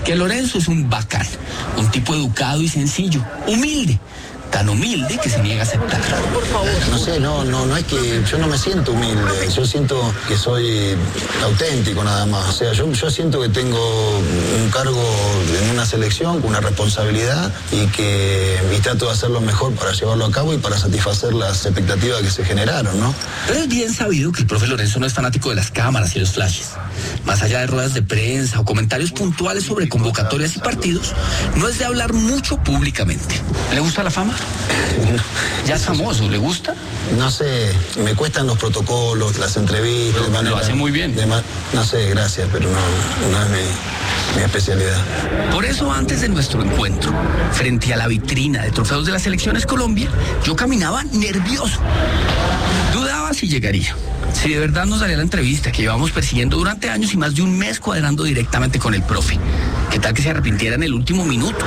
que Lorenzo es un bacán, un tipo educado y sencillo, humilde. Tan humilde que se niega a aceptarlo. No sé, no es que yo no me siento humilde, yo siento que soy auténtico nada más. O sea, yo siento que tengo un cargo en una selección con una responsabilidad y trato de hacer lo mejor para llevarlo a cabo y para satisfacer las expectativas que se generaron, ¿no? Pero es bien sabido que el profe Lorenzo no es fanático de las cámaras y los flashes. Más allá de ruedas de prensa o comentarios puntuales sobre convocatorias y partidos, no es de hablar mucho públicamente. ¿Le gusta la fama? Ya es famoso, ¿le gusta? No sé, me cuestan los protocolos, las entrevistas. Pero lo hace muy bien. No sé, gracias, pero no es mi especialidad. Por eso, antes de nuestro encuentro, frente a la vitrina de trofeos de las selecciones Colombia, yo caminaba nervioso. Dudaba si llegaría. Si de verdad nos daría la entrevista que llevamos persiguiendo durante años y más de un mes cuadrando directamente con el profe. ¿Qué tal que se arrepintiera en el último minuto?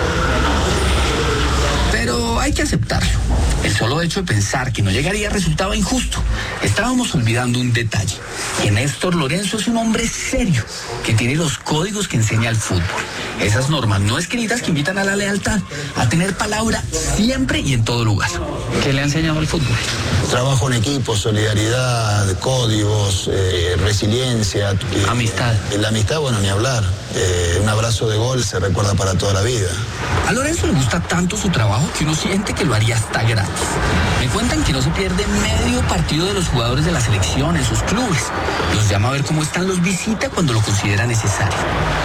Pero hay que aceptarlo. El solo hecho de pensar que no llegaría resultaba injusto. Estábamos olvidando un detalle. Que Néstor Lorenzo es un hombre serio, que tiene los códigos que enseña el fútbol. Esas normas no escritas que invitan a la lealtad, a tener palabra siempre y en todo lugar. ¿Qué le ha enseñado el fútbol? Trabajo en equipo, solidaridad, códigos, resiliencia. Amistad. La amistad, bueno, ni hablar. Un abrazo de gol se recuerda para toda la vida. A Lorenzo le gusta tanto su trabajo que uno siente que lo haría hasta gratis. Me cuentan que no se pierde medio partido de los jugadores de la selección en sus clubes. Los llama a ver cómo están, los visita cuando lo considera necesario.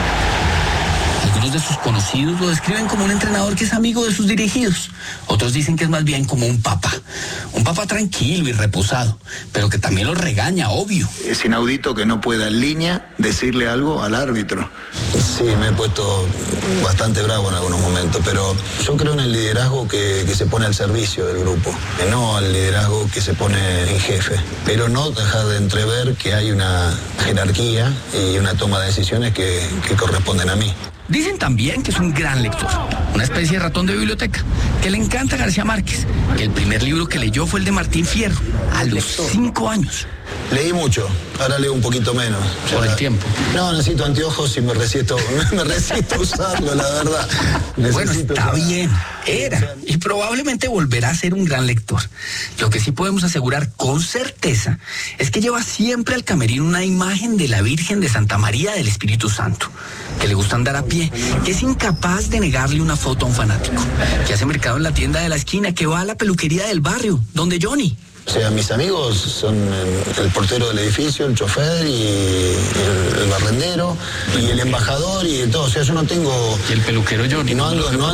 Algunos de sus conocidos lo describen como un entrenador que es amigo de sus dirigidos. Otros dicen que es más bien como un papá tranquilo y reposado, pero que también lo regaña, obvio. Es inaudito que no pueda en línea decirle algo al árbitro. Sí, me he puesto bastante bravo en algunos momentos, pero yo creo en el liderazgo que se pone al servicio del grupo, no al liderazgo que se pone en jefe, pero no dejar de entrever que hay una jerarquía y una toma de decisiones que corresponden a mí. Dicen también que es un gran lector, una especie de ratón de biblioteca, que le encanta García Márquez, que el primer libro que leyó fue el de Martín Fierro, a los 5 años. Leí mucho, ahora leo un poquito menos. ¿Por el tiempo? No, necesito anteojos y me resisto a usarlo, la verdad. Bueno, está bien, era, y probablemente volverá a ser un gran lector. Lo que sí podemos asegurar con certeza es que lleva siempre al camerino una imagen de la Virgen de Santa María del Espíritu Santo, que le gusta andar a pie, que es incapaz de negarle una foto a un fanático, que hace mercado en la tienda de la esquina, que va a la peluquería del barrio, donde Johnny. O sea, mis amigos son el portero del edificio, el chofer y el barrendero y el embajador y todo. O sea, yo no tengo... Y el peluquero Johnny. No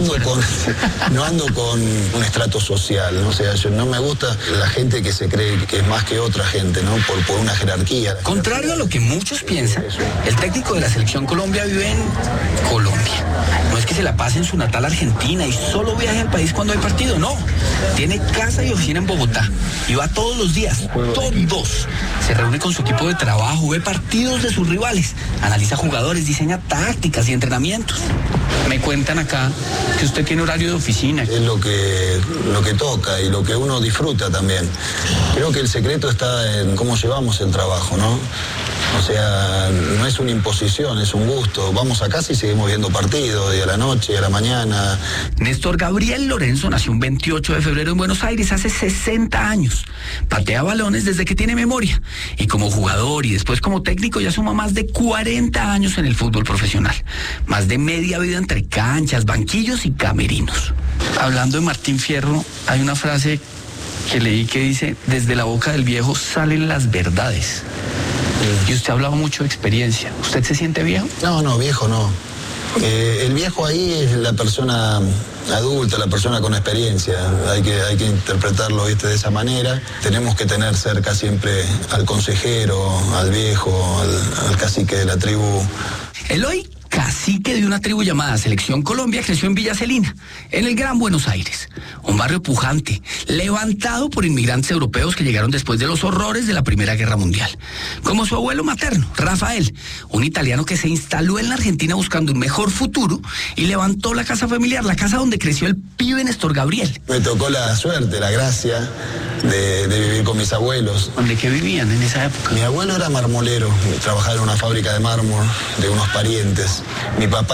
ando con un estrato social, ¿no? O sea, no me gusta la gente que se cree que es más que otra gente, ¿no? Por una jerarquía. Contrario a lo que muchos piensan, el técnico de la selección Colombia vive en Colombia. No es que se la pase en su natal Argentina y solo viaje al país cuando hay partido, no. Tiene casa y oficina en Bogotá y va todos los días, todos. Se reúne con su equipo de trabajo, ve partidos de sus rivales, analiza jugadores, diseña tácticas y entrenamientos. Me cuentan acá que usted tiene horario de oficina. Es lo que toca y lo que uno disfruta también. Creo que el secreto está en cómo llevamos el trabajo, ¿no? O sea, no es una imposición, es un gusto. Vamos a casa y seguimos viendo partidos, de a la noche, a la mañana. Néstor Gabriel Lorenzo nació un 28 de febrero en Buenos Aires hace 60 años. Patea balones desde que tiene memoria. Y como jugador y después como técnico ya suma más de 40 años en el fútbol profesional. Más de media vida entre canchas, banquillos y camerinos. Hablando de Martín Fierro, hay una frase que leí que dice: desde la boca del viejo salen las verdades. Y usted ha hablado mucho de experiencia. ¿Usted se siente viejo? No, viejo no. El viejo ahí es la persona adulta, la persona con experiencia. Hay que interpretarlo, ¿viste? De esa manera. Tenemos que tener cerca siempre al consejero, al viejo, al cacique de la tribu. Eloy, cacique de una tribu llamada Selección Colombia, creció en Villa Celina, en el Gran Buenos Aires, un barrio pujante, levantado por inmigrantes europeos que llegaron después de los horrores de la Primera Guerra Mundial. Como su abuelo materno, Rafael, un italiano que se instaló en la Argentina buscando un mejor futuro y levantó la casa familiar, la casa donde creció el pibe Néstor Gabriel. Me tocó la suerte, la gracia de vivir con mis abuelos. ¿De qué vivían en esa época? Mi abuelo era marmolero, trabajaba en una fábrica de mármol de unos parientes. Mi papá